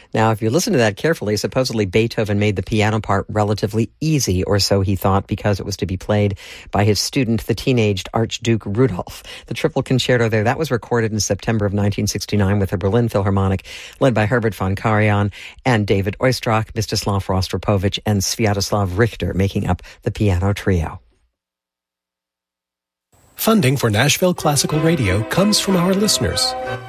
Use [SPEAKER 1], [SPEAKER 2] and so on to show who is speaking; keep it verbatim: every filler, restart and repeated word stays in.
[SPEAKER 1] Now, if you listen to that carefully, supposedly Beethoven made the piano part relatively easy, or so he thought, because it was to be played by his student, the teenaged Archduke Rudolph. The triple concerto there, that was recorded in September of nineteen sixty-nine with the Berlin Philharmonic, led by Herbert von Karajan and David Oistrakh, Mstislav Rostropovich, and Sviatoslav Richter, making up the piano trio.
[SPEAKER 2] Funding for Nashville Classical Radio comes from our listeners.